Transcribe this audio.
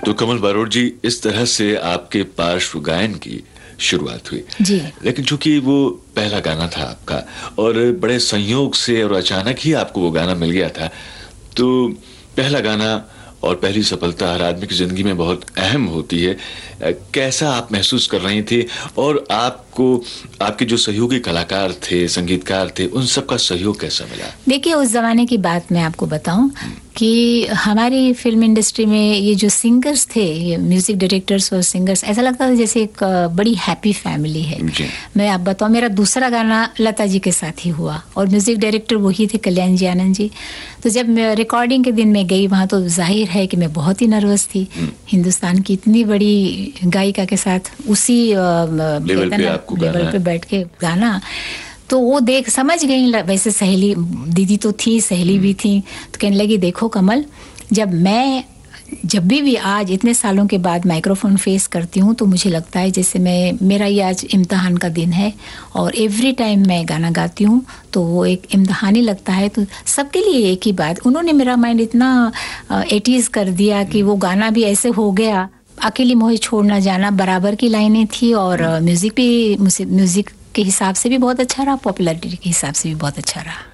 तो कमल बारोट जी, इस तरह से आपके पार्श्व गायन की शुरुआत हुई जी। लेकिन चूंकि वो पहला गाना था आपका और बड़े संयोग से और अचानक ही आपको वो गाना मिल गया था, तो पहला गाना और पहली सफलता हर आदमी की जिंदगी में बहुत अहम होती है। कैसा आप महसूस कर रही थी और आपको आपके जो सहयोगी कलाकार थे, संगीतकार थे, उन सबका सहयोग कैसा मिला? देखिए, उस जमाने की बात मैं आपको बताऊं कि हमारी फिल्म इंडस्ट्री में ये जो सिंगर्स थे, ये म्यूजिक डायरेक्टर्स और सिंगर्स, ऐसा लगता था जैसे एक बड़ी हैप्पी फैमिली है। मैं आप बताऊं, मेरा दूसरा गाना लता जी के साथ ही हुआ और म्यूजिक डायरेक्टर वही थे, कल्याण जी आनंद जी। तो जब मैं रिकॉर्डिंग के दिन मैं गई वहां, तो जाहिर है कि मैं बहुत ही नर्वस थी। हिंदुस्तान की इतनी बड़ी गायिका के साथ उसी लेवल पे बैठ के गाना, तो वो देख समझ गई। वैसे सहेली दीदी तो थी, सहेली भी थी, तो कहने लगी देखो कमल, जब भी आज इतने सालों के बाद माइक्रोफोन फेस करती हूँ, तो मुझे लगता है जैसे मेरा ये आज इम्तिहान का दिन है और एवरी टाइम मैं गाना गाती हूँ तो वो एक इम्तिहान ही लगता है। तो सबके लिए एक ही बात, उन्होंने मेरा माइंड इतना एटीज कर दिया कि वो गाना भी ऐसे हो गया। अकेली मोहे छोड़ ना जाना बराबर की लाइनें थी और म्यूजिक के हिसाब से भी बहुत अच्छा रहा, पॉपुलैरिटी के हिसाब से भी बहुत अच्छा रहा।